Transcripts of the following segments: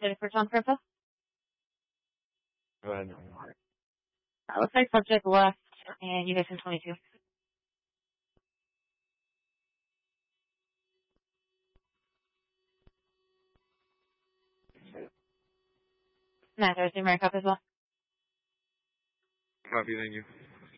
City for John Griffith. Go ahead. Looks like subject left and you guys in 22. Nah, there's the America as well. Copy, thank you.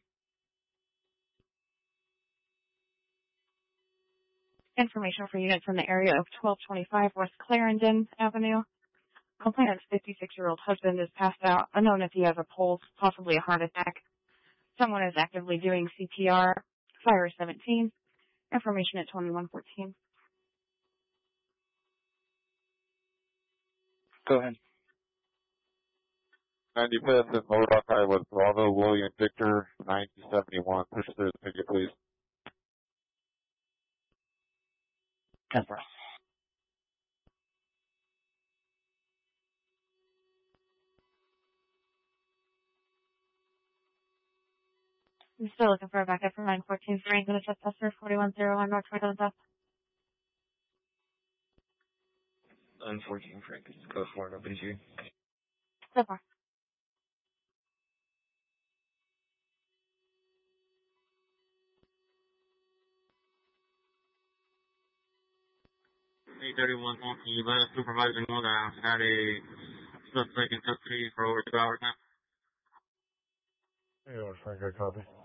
Information for units in the area of 1225 West Clarendon Avenue. Complainant's 56-year-old husband is passed out, unknown if he has a pulse, possibly a heart attack. Someone is actively doing CPR. Fire 17. Information at 2114. Go ahead. 95th and Modoc High with Bravo William Victor 9071. Push through the ticket, please. 10 for us. I'm still looking for a backup for 914 Frank and a trespasser 4101 North Road Death. 914 Frank, go for it, nobody's here. So far. Hey, 31 you let a supervisor know that I've had a suspect in custody for over 2 hours now. Hey, Frank, I copy.